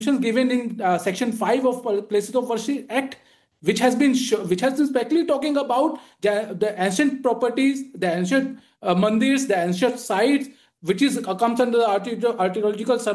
given in Section 5 of Places of Worship Act, which has been specifically talking about the ancient properties, the ancient mandirs, the ancient sites, which comes under the archaeological survey